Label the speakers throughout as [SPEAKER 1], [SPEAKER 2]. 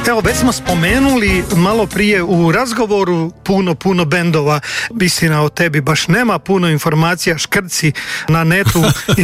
[SPEAKER 1] Evo, već smo spomenuli malo prije u razgovoru puno bendova. Istina, o tebi baš nema puno informacija, škrci na netu,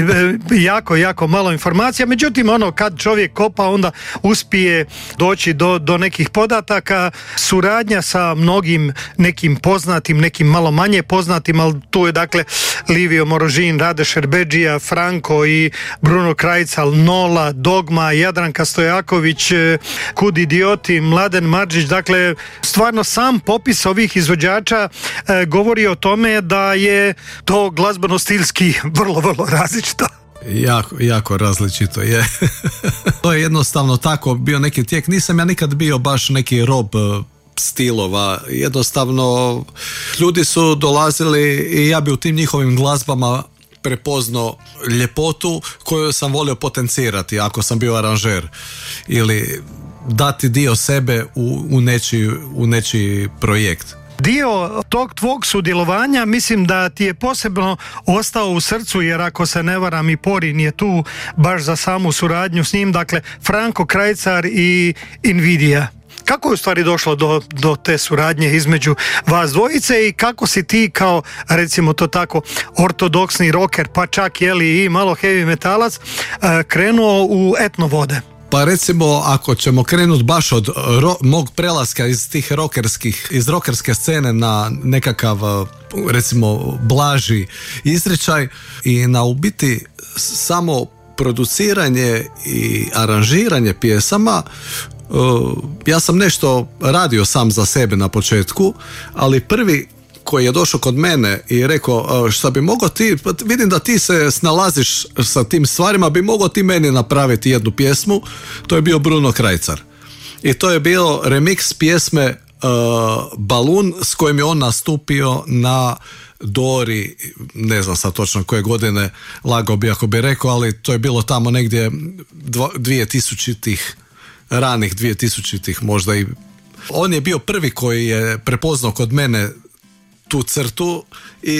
[SPEAKER 1] jako malo informacija. Međutim, kad čovjek kopa, onda uspije doći do nekih podataka. Suradnja sa mnogim nekim poznatim, nekim malo manje poznatim, ali tu je dakle Livio Morožin, Rade Šerbedžija, Franko i Bruno Krajcal, Nola, Dogma, Jadranka Stojaković, Kud idioti, Mladen Marđić. Dakle, stvarno sam popis ovih izvođača govori o tome da je to glazbeno-stilski vrlo različito.
[SPEAKER 2] Jako različito je. To je jednostavno tako bio neki tijek. Nisam ja nikad bio baš neki rob stilova. Jednostavno ljudi su dolazili i ja bi u tim njihovim glazbama prepoznao ljepotu koju sam volio potencirati ako sam bio aranžer ili dati dio sebe u nečiji projekt.
[SPEAKER 1] Dio tog tvog sudjelovanja mislim da ti je posebno ostao u srcu, jer ako se ne varam i Porin je tu baš za samu suradnju s njim, dakle Franko Krajcar i Invidia. Kako je u stvari došlo do te suradnje između vas dvojice i kako si ti kao, recimo to tako, ortodoksni rocker, pa čak i malo heavy metalac, krenuo u etno vode?
[SPEAKER 2] Pa recimo, ako ćemo krenuti baš od mog prelaska iz rockerske scene na nekakav, recimo, blaži izričaj i na u biti samo produciranje i aranžiranje pjesama, ja sam nešto radio sam za sebe na početku, ali prvi koji je došao kod mene i rekao šta bi mogao ti, vidim da ti se snalaziš sa tim stvarima, bi mogao ti meni napraviti jednu pjesmu, to je bio Bruno Krajcar. I to je bio remix pjesme Balun s kojim je on nastupio na Dori, ne znam sad točno koje godine, lagao bi ako bi rekao, ali to je bilo tamo negdje 2000-ih, ranih 2000-ih možda. I on je bio prvi koji je prepoznao kod mene tu crtu i,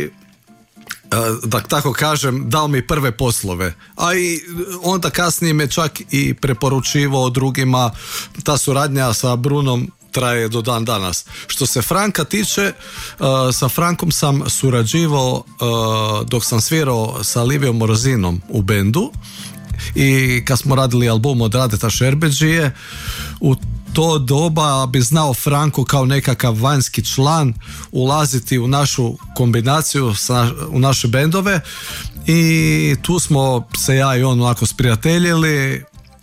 [SPEAKER 2] da tako kažem, dao mi prve poslove. A i onda kasnije me čak i preporučivao drugima. Ta suradnja sa Brunom traje do dan danas. Što se Franka tiče, sa Frankom sam surađivao dok sam svirao sa Liviom Morozinom u bendu i kad smo radili album od Radeta Šerbedžije. U to doba bi znao Franko kao nekakav vanjski član ulaziti u našu kombinaciju, u naše bendove, i tu smo se ja i on onako sprijateljili.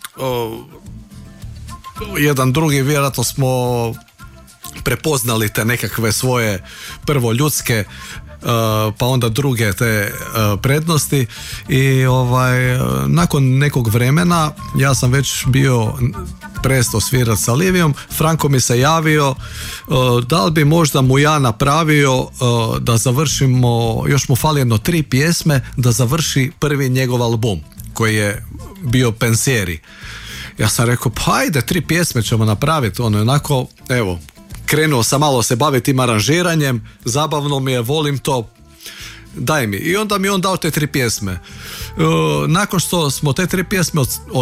[SPEAKER 2] Jedan drugi vjerojatno smo prepoznali te nekakve svoje prvo ljudske, pa onda druge te prednosti i nakon nekog vremena ja sam već bio prestao svirati sa Livijom. Franko mi se javio da li bi možda mu ja napravio da završimo, još mu fali 3 pjesme da završi prvi njegov album koji je bio Pensieri. Ja sam rekao, pa ajde, 3 pjesme ćemo napraviti, onako, evo, krenuo sam malo se baviti tim aranžiranjem, zabavno mi je, volim to, daj mi. I onda mi on dao te 3 pjesme. Nakon što smo te 3 pjesme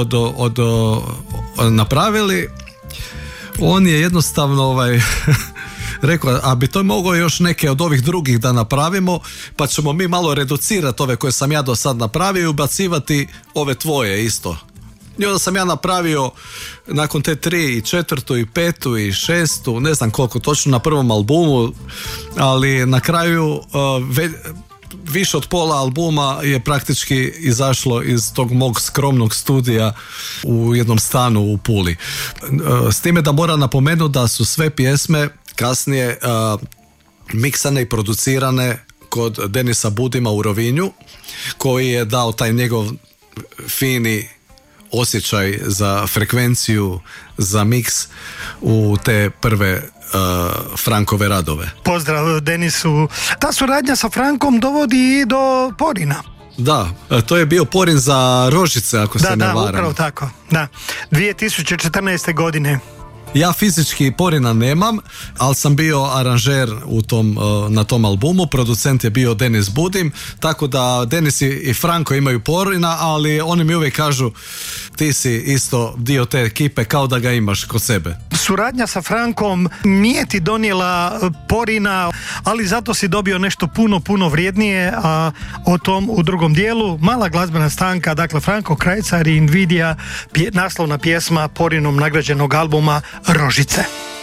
[SPEAKER 2] napravili, on je jednostavno rekao, a bi to mogao još neke od ovih drugih da napravimo, pa ćemo mi malo reducirati ove koje sam ja do sad napravio i ubacivati ove tvoje isto. I onda sam ja napravio nakon te 3 i 4 i 5 i 6, ne znam koliko točno na prvom albumu, ali na kraju više od pola albuma je praktički izašlo iz tog mog skromnog studija u jednom stanu u Puli. S time da moram napomenuti da su sve pjesme kasnije miksane i producirane kod Denisa Budima u Rovinju, koji je dao taj njegov fini osjećaj za frekvenciju, za miks u te prve Frankove radove.
[SPEAKER 1] Pozdrav Denisu. Ta suradnja sa Frankom dovodi i do Porina.
[SPEAKER 2] Da, to je bio Porin za Rožice, ako se ne varam.
[SPEAKER 1] Da, upravo tako. Da. 2014. godine.
[SPEAKER 2] Ja fizički Porina nemam, ali sam bio aranžer na tom albumu, producent je bio Denis Budim, tako da Denis i Franko imaju Porina, ali oni mi uvijek kažu ti si isto dio te ekipe kao da ga imaš kod sebe.
[SPEAKER 1] Suradnja sa Frankom nije ti donijela Porina, ali zato si dobio nešto puno vrijednije, a o tom u drugom dijelu. Mala glazbena stanka, dakle Franko Krajcar i Invidia, naslovna pjesma Porinom nagrađenog albuma Rožice.